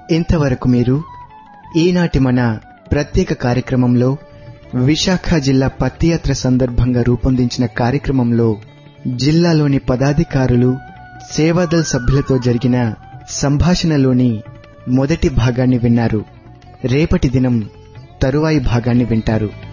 ఇంతవరకు మీరు ఈనాటి మన ప్రత్యేక కార్యక్రమంలో విశాఖ జిల్లా పత్తి యాత్ర సందర్భంగా రూపొందించిన కార్యక్రమంలో జిల్లాలోని పదాధికారులు, సేవాదళ్ సభ్యులతో జరిగిన సంభాషణలోని మొదటి భాగాన్ని విన్నారు. రేపటి దినం తరువాయి భాగాన్ని వింటారు.